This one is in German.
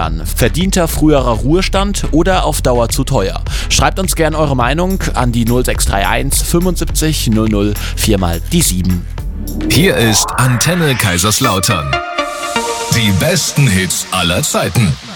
ändern? Verdienter früherer Ruhestand oder auf Dauer zu teuer? Schreibt uns gerne eure Meinung an die 0631 75 00 4 mal die 7. Hier ist Antenne Kaiserslautern. Die besten Hits aller Zeiten.